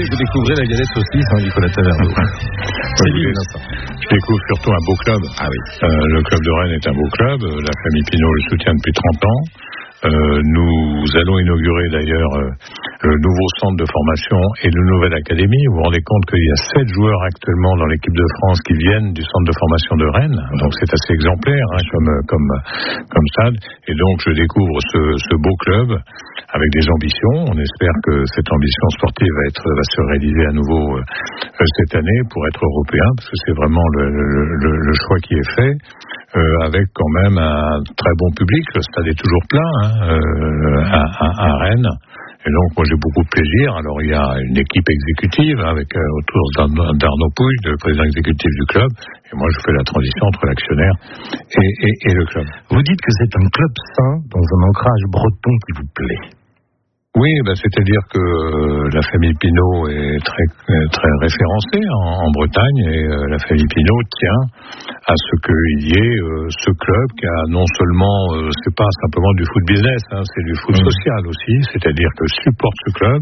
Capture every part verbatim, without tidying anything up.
vous découvrez la galette saucisse, hein, Nicolas Taverneau. C'est lui. Je découvre surtout un beau club. Ah oui. Euh, le club de Rennes est un beau club. La famille Pinault le soutient depuis trente ans. Euh, nous allons inaugurer d'ailleurs euh, le nouveau centre de formation et une nouvelle académie. Vous vous rendez compte qu'il y a sept joueurs actuellement dans l'équipe de France qui viennent du centre de formation de Rennes. Donc c'est assez exemplaire hein, comme comme comme ça. Et donc je découvre ce, ce beau club avec des ambitions. On espère que cette ambition sportive va être va se réaliser à nouveau euh, cette année pour être européen, parce que c'est vraiment le, le, le choix qui est fait. Euh, avec quand même un très bon public. Le stade est toujours plein hein, euh, à, à, à Rennes. Et donc, moi, j'ai beaucoup de plaisir. Alors, il y a une équipe exécutive hein, avec euh, autour d'Arnaud Pouille, le président exécutif du club. Et moi, je fais la transition entre l'actionnaire et, et, et le club. Vous dites que c'est un club sain dans un ancrage breton qui vous plaît. Oui, ben, c'est-à-dire que euh, la famille Pinault est très très référencée en, en Bretagne et euh, la famille Pinault tient à ce qu'il y ait euh, ce club qui a non seulement, euh, c'est pas simplement du foot business, hein, c'est du foot mmh. social aussi, c'est-à-dire que supporte ce club.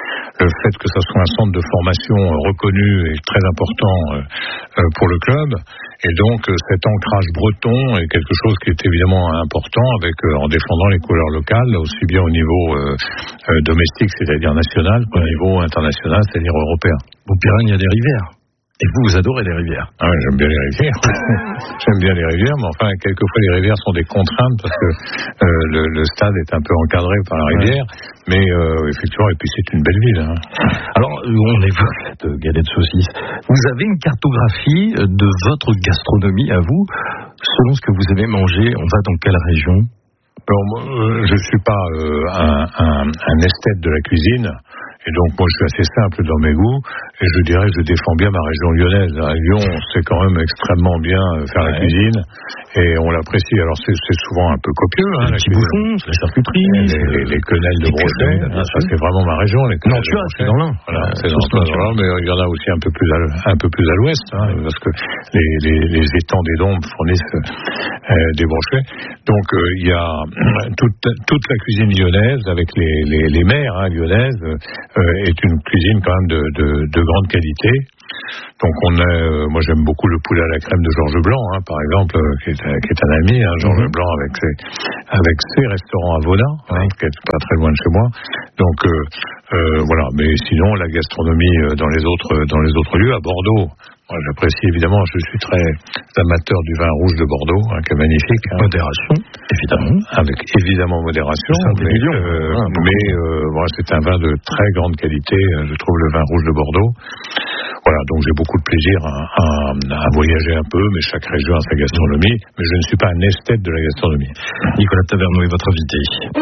Le fait que ça soit un centre de formation reconnu est très important euh, pour le club. Et donc, cet ancrage breton est quelque chose qui est évidemment important avec, euh, en défendant les couleurs locales, aussi bien au niveau euh, euh, domestique, c'est-à-dire national, qu'au niveau international, c'est-à-dire européen. Au Pirin, il y a des rivières. Et vous, vous adorez les rivières. Ah oui, j'aime bien les rivières. J'aime bien les rivières, mais enfin, quelquefois, les rivières sont des contraintes parce que euh, le, le stade est un peu encadré par la rivière. Ouais. Mais euh, effectivement, et puis c'est une belle ville. Hein. Alors, on évoque cette galette saucisse. Vous avez une cartographie de votre gastronomie à vous. Selon ce que vous aimez manger, on va dans quelle région ? Alors, moi, euh, je ne suis pas euh, un, un, un esthète de la cuisine. Et donc, moi, je suis assez simple dans mes goûts. Et je dirais, je défends bien ma région lyonnaise. À Lyon, on sait quand même extrêmement bien faire ouais. la cuisine. Et on l'apprécie. Alors, c'est, c'est souvent un peu copieux. Hein, les petits bouchons, c'est la charcuterie. Les, les, les quenelles de Brochet. Ça, c'est vraiment ma région. Les non, tu vois, c'est dans l'Ain. Voilà, c'est dans l'Ain. Mais il y en a aussi un peu plus à, un peu plus à l'ouest. Hein, parce que les, les, les étangs des Dombes fournissent euh, des Brochets. Donc, il euh, y a toute, toute la cuisine lyonnaise avec les, les, les mères hein, lyonnaises. Euh, est une cuisine quand même de, de, de grande qualité. Donc on a, euh, moi j'aime beaucoup le poulet à la crème de Georges Blanc, hein, par exemple, euh, qui, est, qui est un ami, hein, Georges mm-hmm. Blanc avec ses, avec ses restaurants à Vaudin, hein, qui est pas très loin de chez moi. Donc euh, euh, voilà. Mais sinon la gastronomie euh, dans les autres dans les autres lieux, à Bordeaux. Moi, j'apprécie évidemment, je suis très amateur du vin rouge de Bordeaux, hein, qui est magnifique. Hein. Modération, évidemment. Avec évidemment modération. Mais, euh, ah, mais euh, voilà, c'est un vin de très grande qualité, je trouve, le vin rouge de Bordeaux. Voilà, donc j'ai beaucoup de plaisir à, à, à voyager un peu, mais chaque région a sa gastronomie. Mais je ne suis pas un esthète de la gastronomie. Nicolas Taverneau est votre invité.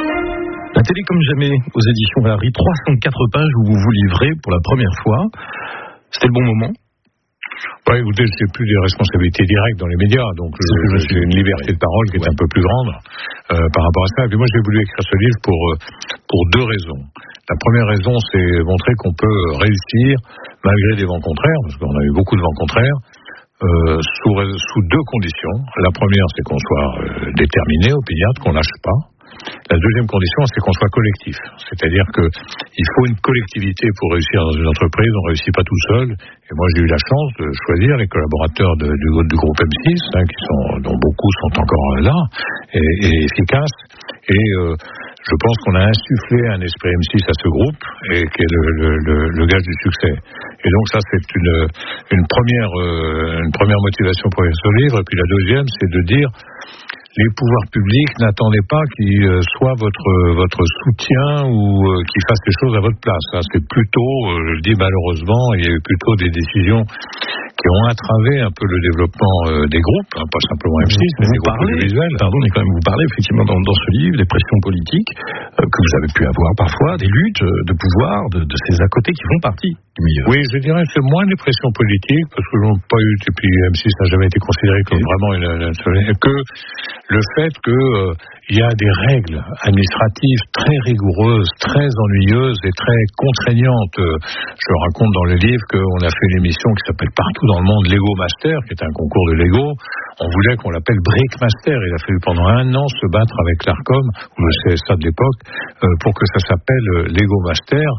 La télé comme jamais, aux éditions Valérie, trois cent quatre pages où vous vous livrez pour la première fois. C'était le bon moment ? Ouais, écoutez, je n'ai plus des responsabilités directes dans les médias, donc je, j'ai une liberté de parole qui est ouais. un peu plus grande euh, par rapport à ça. Et puis moi, j'ai voulu écrire ce livre pour pour deux raisons. La première raison, c'est montrer qu'on peut réussir malgré des vents contraires, parce qu'on a eu beaucoup de vents contraires, euh, sous sous deux conditions. La première, c'est qu'on soit euh, déterminé, opiniâtre, qu'on lâche pas. La deuxième condition, c'est qu'on soit collectif. C'est-à-dire qu'il faut une collectivité pour réussir dans une entreprise. On ne réussit pas tout seul. Et moi, j'ai eu la chance de choisir les collaborateurs de, du, du groupe M six, hein, qui sont, dont beaucoup sont encore là et, et efficaces. Et euh, je pense qu'on a insufflé un esprit M six à ce groupe, et qui est le, le, le, le gage du succès. Et donc ça, c'est une, une, première, euh, une première motivation pour écrire ce livre. Et puis la deuxième, c'est de dire... Les pouvoirs publics, n'attendez pas qu'ils euh, soient votre votre soutien ou euh, qu'ils fassent les choses à votre place. Ça, c'est plutôt, euh, je le dis malheureusement, il y a eu plutôt des décisions qui ont entravé un peu le développement euh, des groupes, hein, pas simplement M six, mais des groupes audiovisuels. Pardon, mais quand même, vous parlez effectivement dans, dans ce livre des pressions politiques euh, que vous avez pu avoir parfois, des luttes de pouvoir, de, de ces à côté qui font partie du milieu. Oui, je dirais que c'est moins des pressions politiques, parce que n'ont pas eu, et puis M six n'a jamais été considéré comme et vraiment une, une, une, que le fait que euh, il y a des règles administratives très rigoureuses, très ennuyeuses et très contraignantes. Je raconte dans le livre qu'on a fait une émission qui s'appelle Partout dans le monde Lego Master, qui est un concours de Lego. On voulait qu'on l'appelle Brick Master. Il a fallu pendant un an se battre avec l'Arcom, ou le C S A de l'époque, euh, pour que ça s'appelle Lego Master.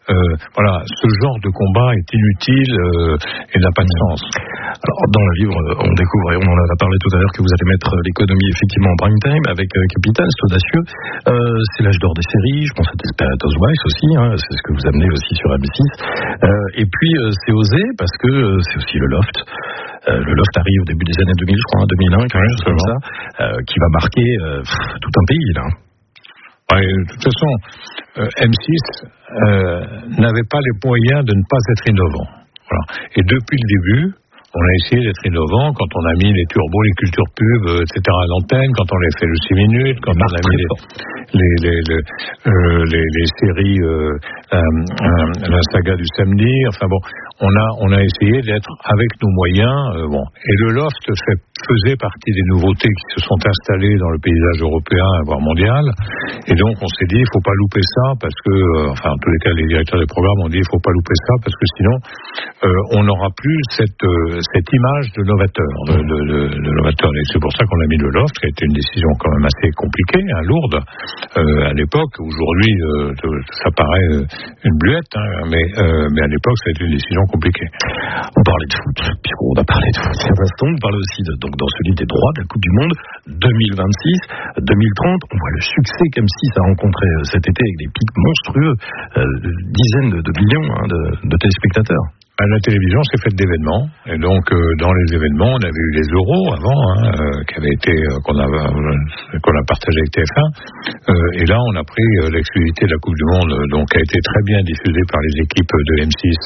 Euh, voilà, ce genre de combat est inutile euh, et n'a pas de sens. Alors, dans le livre, on découvre, et on en a parlé tout à l'heure, que vous allez mettre l'économie effectivement en prime time avec euh, Capital, c'est audacieux. Euh, c'est l'âge d'or des séries, je pense à Desperate Housewives aussi, hein, c'est ce que vous amenez aussi sur M six. Euh, et puis, euh, c'est osé parce que euh, c'est aussi le Loft. Euh, le Loft arrive au début des années deux mille, je crois, deux mille un, quelque chose comme ça, euh, qui va marquer euh, pff, tout un pays, là. Ouais, de toute façon, euh, M six euh, n'avait pas les moyens de ne pas être innovant. Voilà. Et depuis le début, on a essayé d'être innovant quand on a mis les turbos, les cultures pubs, euh, et cetera à l'antenne, quand on a fait le six minutes, quand on a mis les, les, les, les, euh, les, les séries, euh, euh, euh, la saga du samedi. Enfin bon, on a on a essayé d'être avec nos moyens. Euh, bon, et le Loft fait, faisait partie des nouveautés qui se sont installées dans le paysage européen, voire mondial. Et donc on s'est dit, il faut pas louper ça parce que, euh, enfin en tous les cas, les directeurs des programmes ont dit, il faut pas louper ça parce que sinon euh, on n'aura plus cette euh, cette image de novateur, de, de, de, de novateur. Et c'est pour ça qu'on a mis le Loft, qui a été une décision quand même assez compliquée, hein, lourde, euh, à l'époque. Aujourd'hui, euh, ça paraît une bluette, hein, mais, euh, mais à l'époque, ça a été une décision compliquée. On parlait de foot, puisqu'on a parlé de foot il y a un instant, on parlait aussi de, donc, dans ce livre des droits de la Coupe du Monde deux mille vingt-six, deux mille trente. On voit le succès qu'M six a rencontré cet été avec des pics monstrueux, euh, dizaines de, de millions hein, de, de téléspectateurs. À la télévision, c'est fait d'événements, et donc euh, dans les événements, on avait eu les euros avant, hein, euh, qui avaient été euh, qu'on a euh, qu'on a partagé avec T F un, euh, et là on a pris euh, l'exclusivité de la Coupe du Monde, donc qui a été très bien diffusée par les équipes de M six.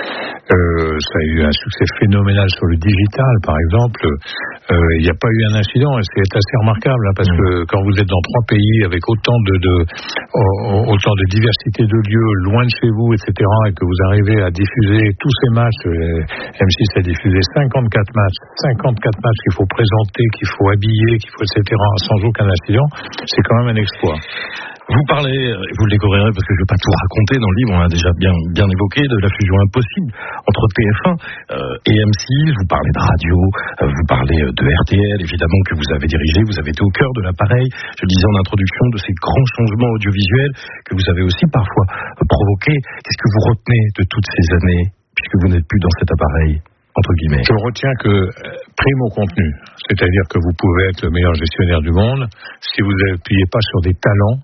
Euh, ça a eu un succès phénoménal sur le digital, par exemple. Euh, il n'y a pas eu un incident, et c'est assez remarquable, hein, parce que quand vous êtes dans trois pays avec autant de, de autant de diversité de lieux, loin de chez vous, et cetera, et que vous arrivez à diffuser tous ces matchs, euh, M six a diffusé cinquante-quatre matchs, cinquante-quatre matchs qu'il faut présenter, qu'il faut habiller, qu'il faut, et cetera, sans aucun incident, c'est quand même un exploit. Vous parlez, et vous le découvrirez parce que je ne vais pas tout raconter dans le livre, on a déjà bien, bien évoqué, de la fusion impossible entre T F un euh, et M six. Vous parlez de radio, euh, vous parlez de R T L, évidemment, que vous avez dirigé, vous avez été au cœur de l'appareil, je le disais en introduction, de ces grands changements audiovisuels que vous avez aussi parfois euh, provoqués. Qu'est-ce que vous retenez de toutes ces années, puisque vous n'êtes plus dans cet appareil, entre guillemets? Je retiens que, prime au contenu, c'est-à-dire que vous pouvez être le meilleur gestionnaire du monde, si vous n'appuyez pas sur des talents,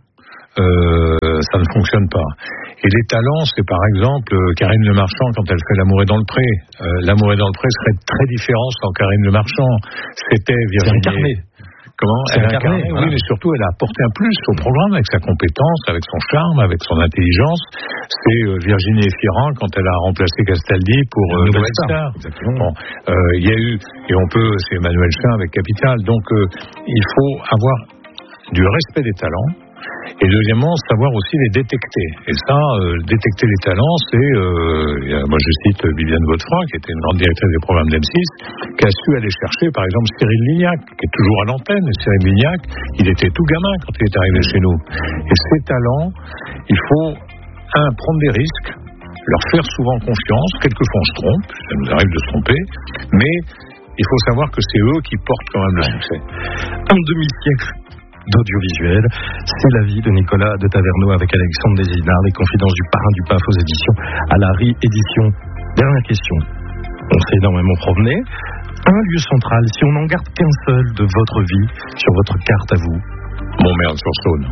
Euh, ça ne fonctionne pas. Et les talents, c'est par exemple euh, Karine Le Marchand quand elle fait L'amour est dans le pré. Euh, L'amour est dans le pré serait très différent sans Karine Le Marchand. C'était Virginie. Comment c'est elle incarné, incarné, voilà. Oui, mais surtout elle a apporté un plus au programme avec sa compétence, avec son charme, avec son intelligence. C'est euh, Virginie Efira quand elle a remplacé Castaldi pour euh, Nouvelle Star. Bon, il euh, y a eu, et on peut, c'est Emmanuel Chin avec Capital. Donc euh, il faut avoir du respect des talents. Et deuxièmement, savoir aussi les détecter. Et ça, euh, détecter les talents, c'est, euh, moi je cite Viviane Godefroy, qui était une grande directrice des programmes d'M six, qui a su aller chercher, par exemple, Cyril Lignac, qui est toujours à l'antenne. Cyril Lignac, il était tout gamin quand il est arrivé chez nous. Et ces talents, il faut, un, prendre des risques, leur faire souvent confiance. Quelquefois on se trompe, ça nous arrive de se tromper, mais il faut savoir que c'est eux qui portent quand même le succès. Un demi-siècle d'audiovisuel, c'est la vie de Nicolas de Taverneau avec Alexandre Desinard, les confidences du parrain du P A F aux éditions à la R I Édition. Dernière question, on s'est énormément promené, un lieu central, si on n'en garde qu'un seul de votre vie sur votre carte à vous? Montmerle-sur-Saône.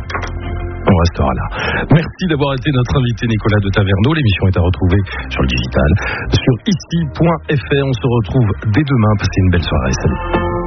On restera là. Merci d'avoir été notre invité Nicolas de Taverneau. L'émission est à retrouver sur le digital, sur ici point f r. On se retrouve dès demain. Passez une belle soirée. Salut.